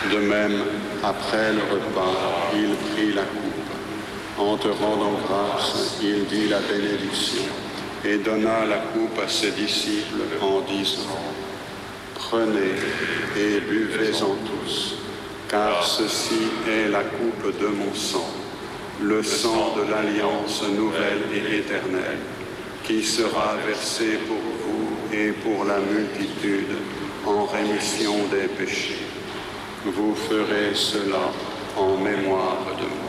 De même, après le repas, il prit la coupe. En te rendant grâce, il dit la bénédiction et donna la coupe à ses disciples en disant : Prenez et buvez-en tous, car ceci est la coupe de mon sang, le sang de l'alliance nouvelle et éternelle, qui sera versé pour vous et pour la multitude en rémission des péchés. Vous ferez cela en mémoire de moi.